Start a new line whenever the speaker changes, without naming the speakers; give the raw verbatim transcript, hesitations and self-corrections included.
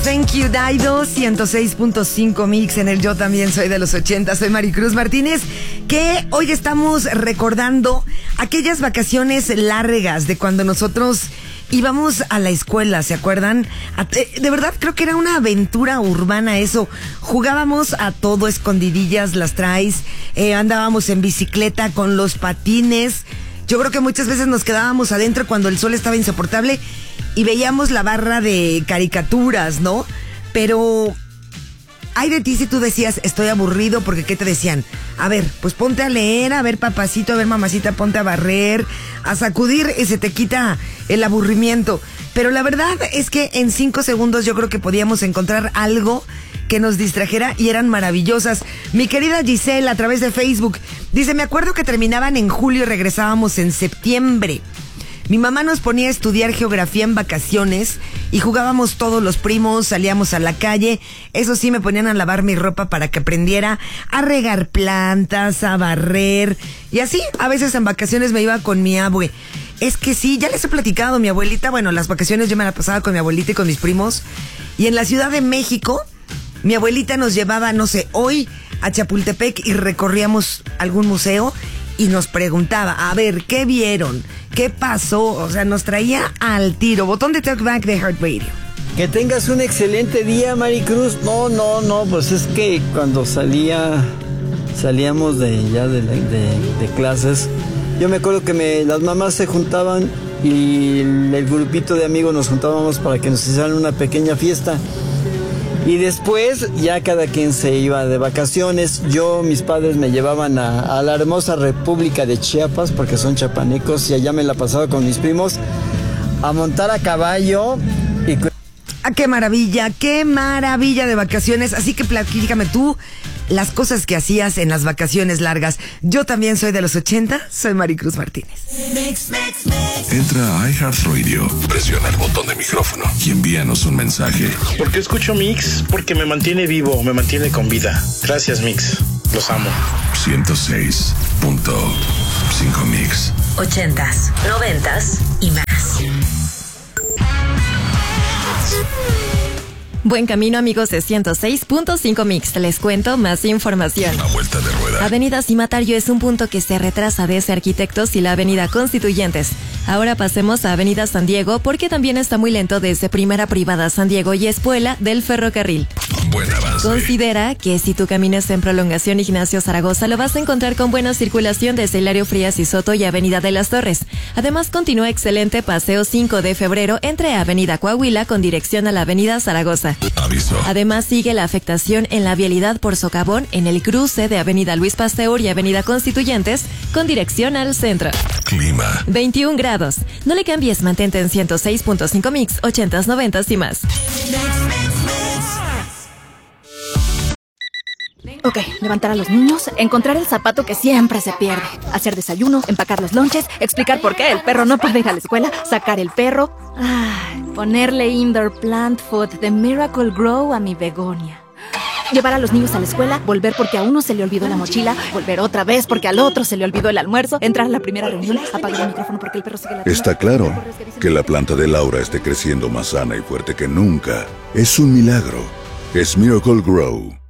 Thank you, Daido. ciento seis punto cinco Mix en el Yo También Soy de los ochenta. Soy Maricruz Martínez, que hoy estamos recordando aquellas vacaciones largas de cuando nosotros íbamos a la escuela, ¿se acuerdan? De verdad creo que era una aventura urbana eso. Jugábamos a todo, escondidillas, las traes, eh, andábamos en bicicleta con los patines. Yo creo que muchas veces nos quedábamos adentro cuando el sol estaba insoportable y veíamos la barra de caricaturas, ¿no? Pero ay de ti si tú decías, estoy aburrido, porque ¿qué te decían? A ver, pues ponte a leer, a ver papacito, a ver mamacita, ponte a barrer, a sacudir y se te quita el aburrimiento. Pero la verdad es que en cinco segundos yo creo que podíamos encontrar algo que nos distrajera y eran maravillosas. Mi querida Giselle, a través de Facebook, dice, me acuerdo que terminaban en julio y regresábamos en septiembre. Mi mamá nos ponía a estudiar geografía en vacaciones y jugábamos todos los primos, salíamos a la calle. Eso sí, me ponían a lavar mi ropa para que aprendiera a regar plantas, a barrer. Y así, a veces en vacaciones me iba con mi abue. Es que sí, ya les he platicado, mi abuelita, bueno, las vacaciones yo me la pasaba con mi abuelita y con mis primos. Y en la Ciudad de México, mi abuelita nos llevaba, no sé, hoy a Chapultepec y recorríamos algún museo y nos preguntaba, a ver, ¿qué vieron? ¿Qué pasó? O sea, nos traía al tiro. Botón de talkback de Heart Radio.
Que tengas un excelente día, Maricruz. No, no, no, pues es que cuando salía, salíamos de ya de, de, de clases, yo me acuerdo que me, las mamás se juntaban y el, el grupito de amigos nos juntábamos para que nos hicieran una pequeña fiesta. Y después ya cada quien se iba de vacaciones. Yo, mis padres me llevaban a, a la hermosa República de Chiapas, porque son chapanecos, y allá me la pasaba con mis primos a montar a caballo. Y...
¡Ah, qué maravilla! ¡Qué maravilla de vacaciones! Así que platícame tú las cosas que hacías en las vacaciones largas. Yo también soy de los ochenta, soy Maricruz Martínez.
Mix, mix, mix. Entra a iHeartRadio, presiona el botón de micrófono y envíanos un mensaje.
¿Por qué escucho Mix? Porque me mantiene vivo, me mantiene con vida. Gracias, Mix. Los amo.
ciento seis punto cinco Mix.
Ochentas, noventas y más.
Buen camino, amigos de ciento seis punto cinco Mix. Les cuento más información.
A vuelta de rueda.
Avenida Cimatario es un punto que se retrasa desde Arquitectos y la Avenida Constituyentes. Ahora pasemos a Avenida San Diego, porque también está muy lento desde Primera Privada San Diego y Espuela del Ferrocarril.
Buen avance.
Considera que si tú caminas en Prolongación Ignacio Zaragoza, lo vas a encontrar con buena circulación desde Hilario Frías y Soto y Avenida de las Torres. Además, continúa excelente Paseo cinco de febrero entre Avenida Coahuila con dirección a la Avenida Zaragoza.
Aviso.
Además, sigue la afectación en la vialidad por Socavón en el cruce de Avenida Luis Pasteur y Avenida Constituyentes con dirección al centro.
Clima.
veintiún grados. No le cambies, mantente en ciento seis punto cinco Mix, ochentas, noventas y más.
Ok, levantar a los niños, encontrar el zapato que siempre se pierde, hacer desayuno, empacar los lonches, explicar por qué el perro no puede ir a la escuela, sacar el perro, ay, ponerle indoor plant food de Miracle Grow a mi begonia. Llevar a los niños a la escuela, volver porque a uno se le olvidó la mochila, volver otra vez porque al otro se le olvidó el almuerzo, entrar a la primera reunión, apagar el micrófono porque el perro sigue ladrando.
Está claro que la planta de Laura esté creciendo más sana y fuerte que nunca. Es un milagro. Es Miracle Grow.